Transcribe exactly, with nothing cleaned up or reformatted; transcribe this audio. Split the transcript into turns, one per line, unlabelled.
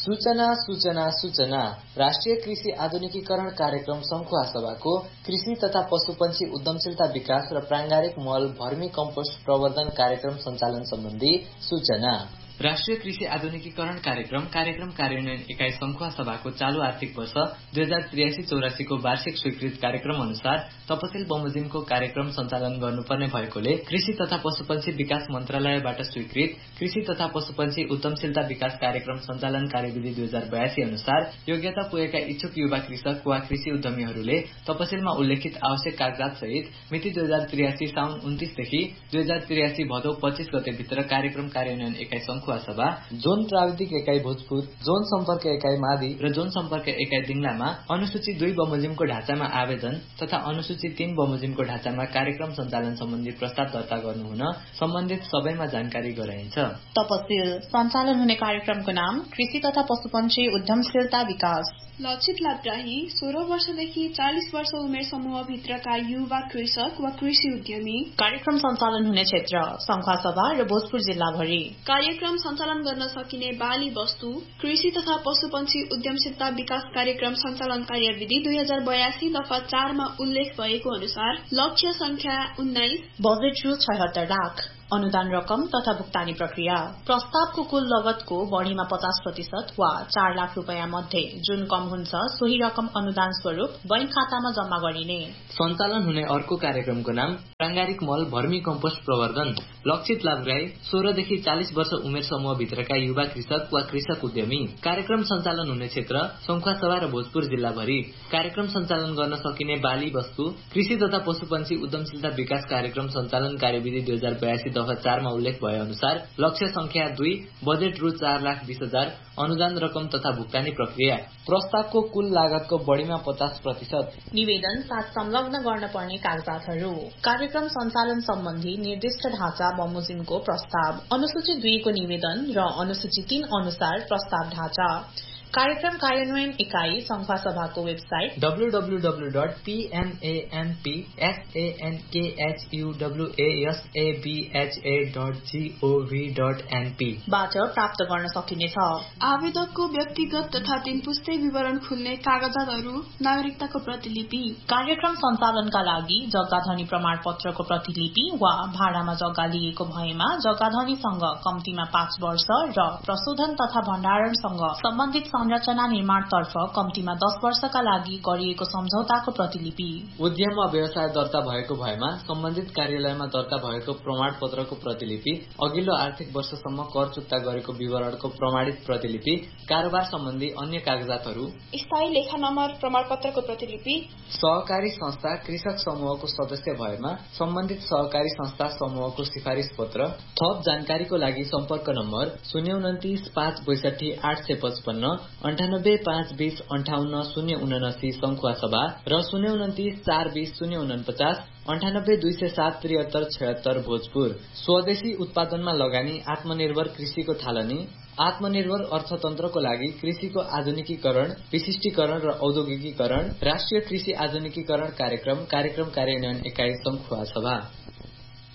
सूचना सूचना सूचना राष्ट्रिय कृषि आधुनिकीकरण कार्यक्रम संखुवा सभाको कृषि तथा पशुपन्छी उद्यमशीलता विकास र प्रांगारिक मल भर्मी कम्पोस्ट प्रवर्धन कार्यक्रम सञ्चालन सम्बन्धी सूचना। राष्ट्रिय कृषि आधुनिकीकरण कार्यक्रम कार्यक्रम कार्यान्वयन इकाई संखुवा सभाको चालू आर्थिक वर्ष दुई हजार त्रियासी चौरासी को वार्षिक स्वीकृत कार्यक्रम अनुसार तपसिल बमोजिमको कार्यक्रम सञ्चालन गर्नुपर्ने भएकोले कृषि तथा पशुपन्छी विकास मन्त्रालयबाट स्वीकृत कृषि तथा पशुपन्छी उद्यमशीलता विकास कार्यक्रम सञ्चालन कार्यविधि दुई हजार बयासी अनुसार योग्यता पुगेका इच्छुक युवा कृषक वा कृषि उद्यमीहरूले तपसिलमा उल्लेखित आवश्यक कागजात सहित मिति दुई हजार त्रियासी साउन उन्तीसदेखि दुई हजार त्रियासी भदौ पच्चीस गते भित्र कार्यक्रम कार्यान्वयन इकाई संखुवा सभा, जोन प्राविधिक इकाई भोजपुर, जोन सम्पर्क इकाई मादी र जोन सम्पर्क इकाई दिङलामा अनुसूची दुई बमोजिमको ढाँचामा आवेदन तथा अनुसूची तीन बमोजिमको ढाँचामा कार्यक्रम सञ्चालन सम्बन्धी प्रस्ताव दर्ता गर्नुहुन सम्बन्धित सबैमा जानकारी गराइन्छ।
तपसिल सञ्चालन हुने कार्यक्रमको नाम कृषि तथा पशुपन्छी उद्यमशीलता विकास।
लक्षित लाभग्राही सोह्र वर्षदेखि चालिस वर्ष उमेर समूहभित्रका युवा कृषक वा कृषि उद्यमी।
कार्यक्रम सञ्चालन हुने क्षेत्र संखुवा सभा र भोजपुर जिल्लाभरि।
कार्यक्रम सञ्चालन गर्न सकिने बाली वस्तु कृषि तथा पशुपन्छी उद्यमशीलता विकास कार्यक्रम सञ्चालन कार्यविधि दुई हजार बयासी दफा चारमा उल्लेख भएको अनुसार लक्ष्य संख्या उन्नाइस,
बजेट रु छयत्तर लाख, अनुदान रकम तथा भुक्तानी प्रक्रिया। प्रस्तावको कुल लगतको बढ़ीमा पचास प्रतिशत वा चार लाख रूपियाँ मध्ये जुन कम हुन्छ सोही रकम अनुदान स्वरूप बैंक खातामा जम्मा गरिने।
सञ्चालन हुने अर्को कार्यक्रमको नाम प्रांगारिक मल भर्मी कम्पोस्ट प्रवर्धन। लक्षित लाभग्राही सोह्रदेखि चालिस वर्ष उमेर समूहभित्रका युवा कृषक वा कृषक उद्यमी। कार्यक्रम सञ्चालन हुने क्षेत्र संखुवा सभा र भोजपुर जिल्लाभरि। कार्यक्रम सञ्चालन गर्न सकिने बाली वस्तु कृषि तथा पशुपन्छी उद्यमशीलता विकास कार्यक्रम सञ्चालन कार्यविधि दुई हजार बयासी दफा चारमा उल्लेख भए अनुसार लक्ष्य संख्या दुई, बजेट रु चार लाख बीस हजार, अनुदान रकम तथा भुक्तानी प्रक्रिया। प्रस्तावको कुल लागतको बढ़ीमा पचास प्रतिशत।
निवेदन साथ संलग्न गर्न पर्ने कागजातहरू। कार्यक्रम सञ्चालन सम्बन्धी निर्दिष्ट ढाँचा बमोजिमको प्रस्ताव, अनुसूची दुईको निवेदन र अनुसूची तीन अनुसार प्रस्ताव ढाँचा। कार्यक्रम कार्यान्वयन इकाई संखुवा सभाको website
W W W dot P M A N P S A N के H U W A S A B H A dot G oh V dot an P
बाट प्राप्त गर्न सकिनेछ।
आवेदकको व्यक्तिगत तथा तीन पुस्ते विवरण खुल्ने कागजातहरू, नागरिकताको प्रतिलिपि,
कार्यक्रम सञ्चालनका लागि जग्गाधनी प्रमाण पत्रको प्रतिलिपि वा भाडामा जग्गा लिएको भएमा जग्गाधनीसँग कम्तीमा पाँच वर्ष र प्रशोधन तथा भण्डारणसँग सम्बन्धित संरचना निर्माणतर्फ कम्तीमा दस वर्षका लागि गरिएको सम्झौताको प्रतिलिपि।
उद्यम वा व्यवसाय दर्ता भएको भएमा सम्बन्धित कार्यालयमा दर्ता भएको प्रमाण पत्रको प्रतिलिपि, अघिल्लो आर्थिक वर्षसम्म कर चुक्ता गरेको विवरणको प्रमाणित प्रतिलिपि, कारोबार सम्बन्धी अन्य कागजातहरू,
स्थायी लेखा नम्बर प्रमाण पत्रको प्रतिलिपि,
सहकारी संस्था कृषक समूहको सदस्य भएमा सम्बन्धित सहकारी संस्था समूहको सिफारिस पत्र। थप जानकारीको लागि सम्पर्क नम्बर शून्य उन्तिस पाँच बैसठी आठ सय पचपन्न अन्ठानब्बे पाँच बीस अन्ठाउन्न शून्य उनासी संखुवा सभा र शून्य उन्तिस चार बीस शून्य उनपचास अन्ठानब्बे दुई सय सात त्रिहत्तर छयत्तर भोजपुर। स्वदेशी उत्पादनमा लगानी आत्मनिर्भर कृषिको थालनी, आत्मनिर्भर अर्थतन्त्रको लागि कृषिको आधुनिकीकरण, विशिष्टीकरण र औद्योगिकीकरण। राष्ट्रिय कृषि आधुनिकीकरण कार्यक्रम कार्यक्रम कार्यान्वयन इकाई संखुवा सभा।